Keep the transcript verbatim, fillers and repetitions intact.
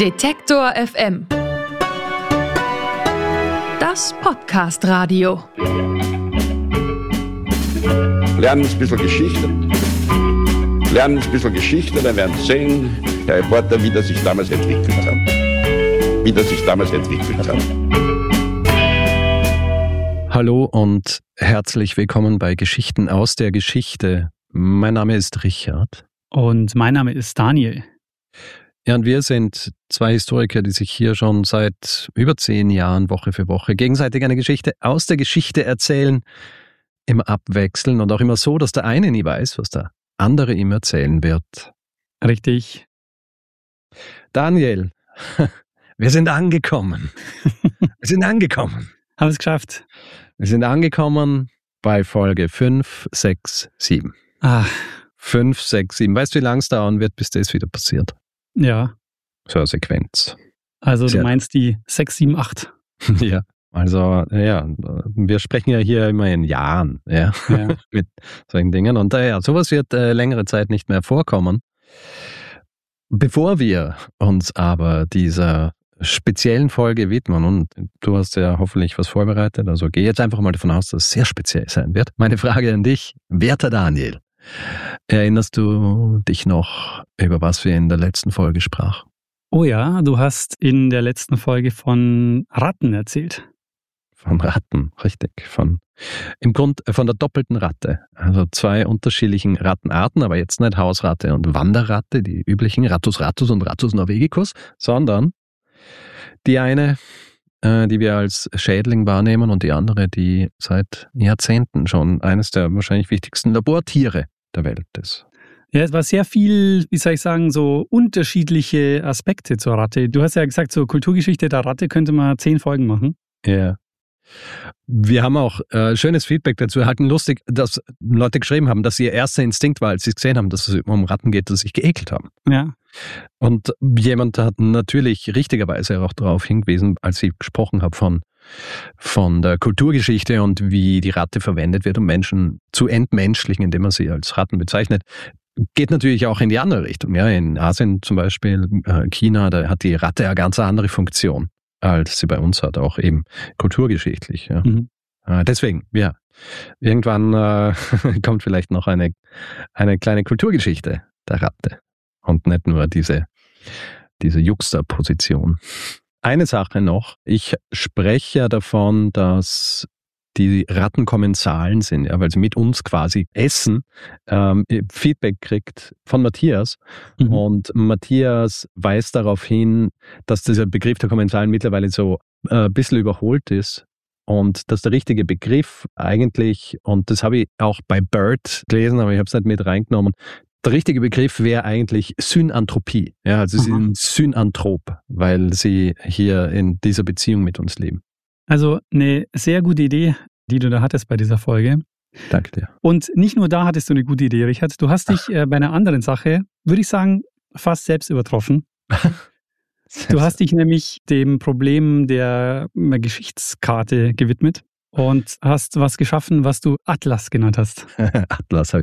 Detektor F M. Das Podcast-Radio. Lernen ein bisschen Geschichte. Lernen ein bisschen Geschichte, dann werden Sie sehen, Herr Reporter, wie das sich damals entwickelt hat. Wie das sich damals entwickelt hat. Hallo und herzlich willkommen bei Geschichten aus der Geschichte. Mein Name ist Richard. Und mein Name ist Daniel. Ja, und wir sind zwei Historiker, die sich hier schon seit über zehn Jahren Woche für Woche gegenseitig eine Geschichte aus der Geschichte erzählen, immer abwechseln und auch immer so, dass der eine nie weiß, was der andere ihm erzählen wird. Richtig. Daniel, wir sind angekommen. Wir sind angekommen. Haben es geschafft. Wir sind angekommen bei Folge fünf, sechs, sieben. Ah. fünf, sechs, sieben. Weißt du, wie lange es dauern wird, bis das wieder passiert? Ja. So eine Sequenz. Also Sehr. Du meinst die sechs, sieben, acht. Ja, also ja, wir sprechen ja hier immer in Jahren, ja, Ja. mit solchen Dingen. Und äh, ja, sowas wird äh, längere Zeit nicht mehr vorkommen. Bevor wir uns aber dieser speziellen Folge widmen, und du hast ja hoffentlich was vorbereitet, also geh jetzt einfach mal davon aus, dass es sehr speziell sein wird. Meine Frage an dich, werter Daniel, erinnerst du dich noch, über was wir in der letzten Folge sprachen? Oh ja, du hast in der letzten Folge von Ratten erzählt. Von Ratten, richtig. Von, im Grund von der doppelten Ratte. Also zwei unterschiedlichen Rattenarten, aber jetzt nicht Hausratte und Wanderratte, die üblichen Rattus ratus und Rattus norvegicus, sondern die eine, äh, die wir als Schädling wahrnehmen, und die andere, die seit Jahrzehnten schon eines der wahrscheinlich wichtigsten Labortiere der Welt ist. Ja, es war sehr viel, wie soll ich sagen, so unterschiedliche Aspekte zur Ratte. Du hast ja gesagt, zur Kulturgeschichte der Ratte könnte man zehn Folgen machen. Ja. Wir haben auch äh, schönes Feedback dazu erhalten. Lustig, dass Leute geschrieben haben, dass ihr erster Instinkt war, als sie gesehen haben, dass es um Ratten geht, dass sie sich geekelt haben. Ja. Und jemand hat natürlich richtigerweise auch darauf hingewiesen, als ich gesprochen habe von, von der Kulturgeschichte und wie die Ratte verwendet wird, um Menschen zu entmenschlichen, indem man sie als Ratten bezeichnet. Geht natürlich auch in die andere Richtung. Ja, in Asien zum Beispiel, äh, China, da hat die Ratte eine ganz andere Funktion, als sie bei uns hat, auch eben kulturgeschichtlich. Ja. Mhm. Äh, deswegen, ja, irgendwann äh, kommt vielleicht noch eine, eine kleine Kulturgeschichte der Ratte und nicht nur diese, diese Juxtaposition. Eine Sache noch, ich spreche ja davon, dass die Ratten Kommensalen sind, ja, weil sie mit uns quasi essen, ähm, Feedback kriegt von Matthias. Mhm. Und Matthias weist darauf hin, dass dieser Begriff der Kommensalen mittlerweile so äh, ein bisschen überholt ist und dass der richtige Begriff eigentlich, und das habe ich auch bei Bird gelesen, aber ich habe es nicht mit reingenommen, der richtige Begriff wäre eigentlich Synanthropie. Ja, also sie sind Synanthrop, weil sie hier in dieser Beziehung mit uns leben. Also eine sehr gute Idee, die du da hattest bei dieser Folge. Danke dir. Und nicht nur da hattest du eine gute Idee, Richard. Du hast dich äh, bei einer anderen Sache, würde ich sagen, fast selbst übertroffen. Du hast dich nämlich dem Problem der äh, Geschichtskarte gewidmet und hast was geschaffen, was du Atlas genannt hast. Atlas habe